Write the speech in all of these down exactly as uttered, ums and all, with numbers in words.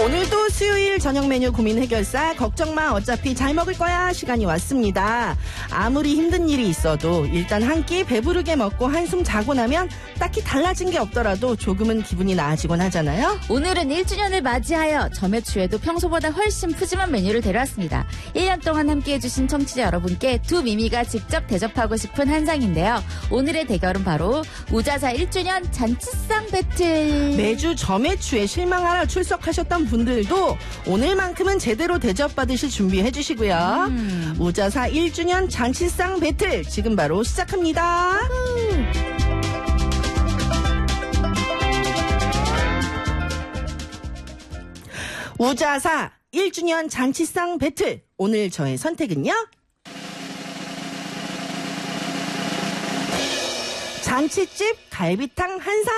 오늘도 수요일 저녁 메뉴 고민 해결사 걱정마 어차피 잘 먹을 거야 시간이 왔습니다. 아무리 힘든 일이 있어도 일단 한 끼 배부르게 먹고 한숨 자고 나면 딱히 달라진 게 없더라도 조금은 기분이 나아지곤 하잖아요. 오늘은 일 주년을 맞이하여 점액추에도 평소보다 훨씬 푸짐한 메뉴를 데려왔습니다. 일 년 동안 함께해주신 청취자 여러분께 두 미미가 직접 대접하고 싶은 한상인데요. 오늘의 대결은 바로 우자사 일 주년 잔치상 배틀. 매주 점액추에 실망하러 출석하셨던 분들도 오늘만큼은 제대로 대접받으실 준비해 주시고요. 음. 우자사 일 주년 잔치상 배틀 지금 바로 시작합니다. 우자사 일 주년 잔치상 배틀 오늘 저의 선택은요? 잔치집 갈비탕 한상.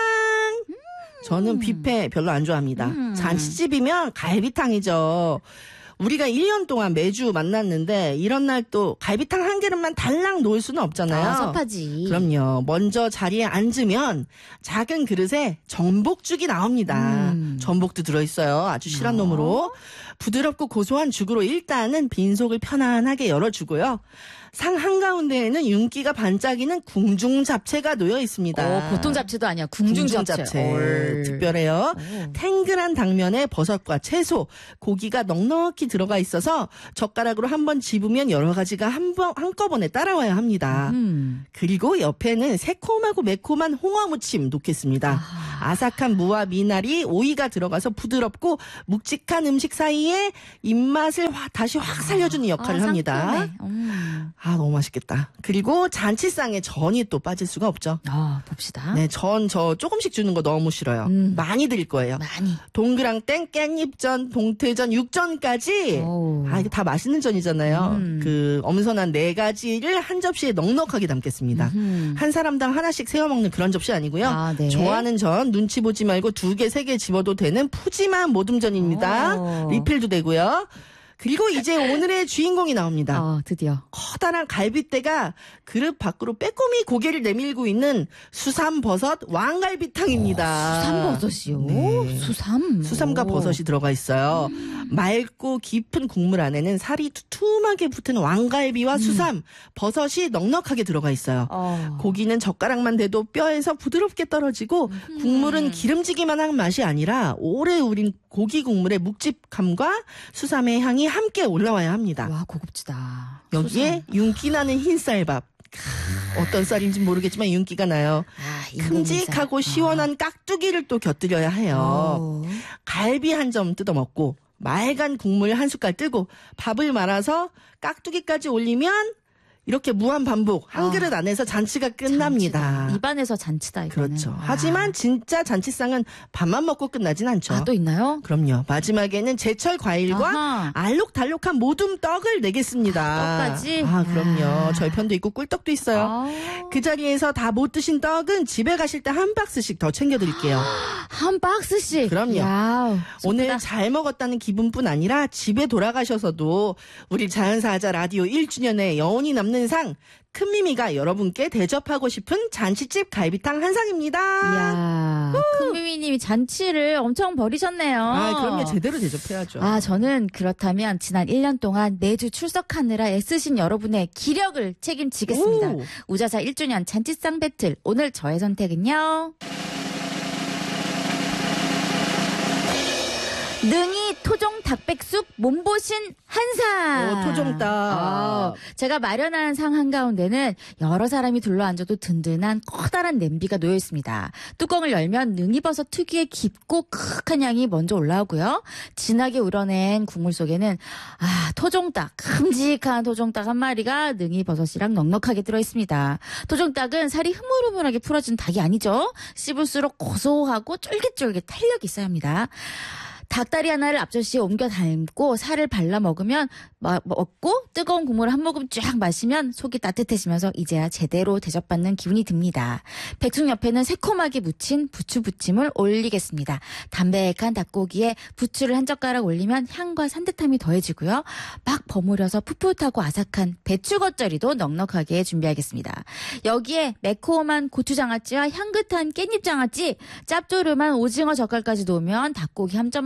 저는 뷔페 별로 안 좋아합니다. 음. 잔치집이면 갈비탕이죠. 우리가 일 년 동안 매주 만났는데 이런 날 또 갈비탕 한 그릇만 달랑 놓을 수는 없잖아요. 아, 섭하지. 그럼요. 먼저 자리에 앉으면 작은 그릇에 전복죽이 나옵니다. 음. 전복도 들어있어요. 아주 실한 놈으로. 부드럽고 고소한 죽으로 일단은 빈속을 편안하게 열어주고요. 상 한가운데에는 윤기가 반짝이는 궁중 잡채가 놓여 있습니다. 오, 보통 잡채도 아니야. 궁중, 궁중 잡채. 잡채. 특별해요. 오. 탱글한 당면에 버섯과 채소, 고기가 넉넉히 들어가 있어서 젓가락으로 한번 집으면 여러 가지가 한 번, 한꺼번에 따라와야 합니다. 음. 그리고 옆에는 새콤하고 매콤한 홍어무침 놓겠습니다. 아. 아삭한 무와 미나리, 오이가 들어가서 부드럽고 묵직한 음식 사이에 입맛을 화, 다시 확 살려주는 역할을 아, 합니다. 상큼해. 음. 아, 너무 맛있겠다. 그리고 잔치상에 전이 또 빠질 수가 없죠. 아, 봅시다. 네, 전 저 조금씩 주는 거 너무 싫어요. 음. 많이 드릴 거예요. 많이. 동그랑땡, 깻잎전, 동태전, 육전까지. 오. 아, 이게 다 맛있는 전이잖아요. 음. 그 엄선한 네 가지를 한 접시에 넉넉하게 담겠습니다. 음. 한 사람당 하나씩 세워 먹는 그런 접시 아니고요. 아, 네. 좋아하는 전 눈치 보지 말고 두 개, 세 개 집어도 되는 푸짐한 모듬전입니다. 오. 리필도 되고요. 그리고 이제 오늘의 주인공이 나옵니다. 어, 드디어. 커다란 갈빗대가 그릇 밖으로 빼꼼히 고개를 내밀고 있는 수삼버섯 왕갈비탕입니다. 수삼버섯이요? 네. 수삼. 수삼과 오. 버섯이 들어가 있어요. 맑고 깊은 국물 안에는 살이 두툼하게 붙은 왕갈비와 수삼, 버섯이 넉넉하게 들어가 있어요. 어. 고기는 젓가락만 대도 뼈에서 부드럽게 떨어지고 국물은 기름지기만 한 맛이 아니라 오래 우린 고기 국물의 묵직함과 수삼의 향이 함께 올라와야 합니다. 와, 고급지다. 여기에 수삼. 윤기 나는 흰쌀밥. 어떤 쌀인지 모르겠지만 윤기가 나요. 아, 큼직하고 인도네시아. 시원한 깍두기를 또 곁들여야 해요. 어. 갈비 한 점 뜯어 먹고 맑은 국물 한 숟갈 뜨고 밥을 말아서 깍두기까지 올리면 이렇게 무한 반복 한 아. 그릇 안에서 잔치가 끝납니다. 잔치다. 입안에서 잔치다, 이거는. 그렇죠. 와. 하지만 진짜 잔치상은 밥만 먹고 끝나진 않죠. 아, 또 있나요? 그럼요. 마지막에는 제철 과일과 아하. 알록달록한 모둠 떡을 내겠습니다. 떡까지? 아, 그럼요. 야. 절편도 있고 꿀떡도 있어요. 아. 그 자리에서 다 못 드신 떡은 집에 가실 때 한 박스씩 더 챙겨드릴게요. 한 박스씩. 그럼요. 야우, 오늘 좋다. 잘 먹었다는 기분뿐 아니라 집에 돌아가셔서도 우리 자연사하자 라디오 일 주년에 여운이 남는 상 큰미미가 여러분께 대접하고 싶은 잔치집 갈비탕 한 상입니다. 이야, 큰미미님이 잔치를 엄청 벌이셨네요. 아, 그럼요. 제대로 대접해야죠. 아, 저는 그렇다면 지난 일 년 동안 매주 출석하느라 애쓰신 여러분의 기력을 책임지겠습니다. 오. 우자사 일 주년 잔치상 배틀. 오늘 저의 선택은요. 능이 토종 닭백숙 몸보신 한상. 오, 토종닭. 어, 제가 마련한 상 한가운데는 여러 사람이 둘러앉아도 든든한 커다란 냄비가 놓여 있습니다. 뚜껑을 열면 능이버섯 특유의 깊고 크크한 향이 먼저 올라오고요. 진하게 우러낸 국물 속에는 아, 토종닭, 큼직한 토종닭 한 마리가 능이버섯이랑 넉넉하게 들어있습니다. 토종닭은 살이 흐물흐물하게 풀어진 닭이 아니죠. 씹을수록 고소하고 쫄깃쫄깃 탄력이 있어야 합니다. 닭다리 하나를 앞접시에 옮겨 담고 살을 발라 먹으면 먹고 뜨거운 국물 한 모금 쫙 마시면 속이 따뜻해지면서 이제야 제대로 대접받는 기분이 듭니다. 백숙 옆에는 새콤하게 무친 부추 부침을 올리겠습니다. 담백한 닭고기에 부추를 한 젓가락 올리면 향과 산뜻함이 더해지고요. 막 버무려서 풋풋하고 아삭한 배추 겉절이도 넉넉하게 준비하겠습니다. 여기에 매콤한 고추장아찌와 향긋한 깻잎장아찌, 짭조름한 오징어 젓갈까지 놓으면 닭고기 한 점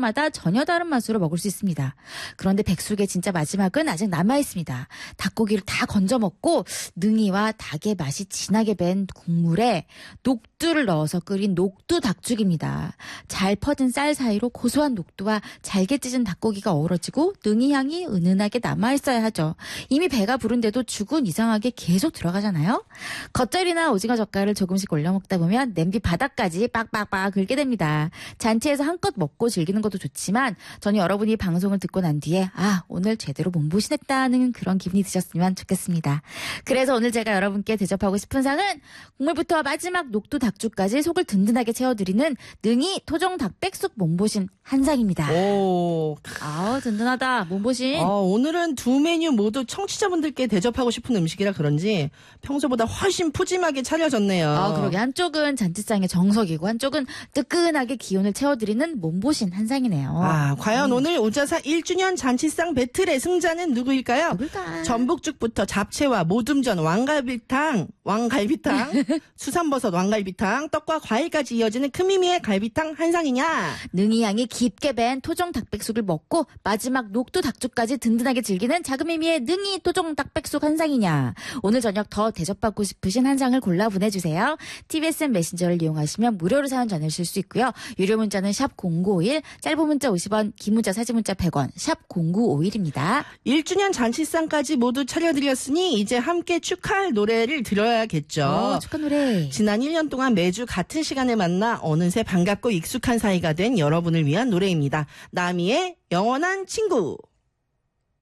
때마다 전혀 다른 맛으로 먹을 수 있습니다. 그런데 백숙의 진짜 마지막은 아직 남아있습니다. 닭고기를 다 건져 먹고 능이와 닭의 맛이 진하게 밴 국물에 녹두를 넣어서 끓인 녹두 닭죽입니다. 잘 퍼진 쌀 사이로 고소한 녹두와 잘게 찢은 닭고기가 어우러지고 능이 향이 은은하게 남아있어야 하죠. 이미 배가 부른데도 죽은 이상하게 계속 들어가잖아요. 겉절이나 오징어 젓갈을 조금씩 올려 먹다 보면 냄비 바닥까지 빡빡빡 긁게 됩니다. 잔치에서 한껏 먹고 즐기는 것도 좋지만 저는 여러분이 방송을 듣고 난 뒤에 아 오늘 제대로 몸보신했다는 그런 기분이 드셨으면 좋겠습니다. 그래서 오늘 제가 여러분께 대접하고 싶은 상은 국물부터 마지막 녹두 닭죽까지 속을 든든하게 채워드리는 능이 토종 닭백숙 몸보신 한 상입니다. 오, 아우 든든하다 몸보신. 어, 오늘은 두 메뉴 모두 청취자분들께 대접하고 싶은 음식이라 그런지 평소보다 훨씬 푸짐하게 차려졌네요. 아, 그러게 한쪽은 잔치상의 정석이고 한쪽은 뜨끈하게 기운을 채워드리는 몸보신 한 상이네요. 아, 과연 음. 오늘 우자사 일 주년 잔치상 배틀의 승자는 누구일까요? 누굴까? 전복죽부터 잡채와 모둠전, 왕갈비탕, 왕갈비탕, 수산버섯 왕갈비탕, 떡과 과일까지 이어지는 크미미의 갈비탕 한 상이냐? 능이 향이 깊게 밴 토종 닭백숙을 먹고 마지막 녹두 닭죽까지 든든하게 즐기는 자그미미의 능이 토종 닭백숙 한 상이냐? 오늘 저녁 더 대접받고 싶으신 한 상을 골라 보내주세요. 티비에스엔 메신저를 이용하시면 무료로 사연 전하실 수 있고요. 유료 문자는 샵 공구오일, 짧은 문자 오십 원, 긴 문자 사진 문자 백 원, 샵 공구오일입니다. 일 주년 잔치상까지 모두 차려드렸으니 이제 함께 축하할 노래를 들어야겠죠. 어, 축하 노래. 지난 일 년 동안 매주 같은 시간에 만나 어느새 반갑고 익숙한 사이가 된 여러분을 위한 노래입니다. 나미의 영원한 친구.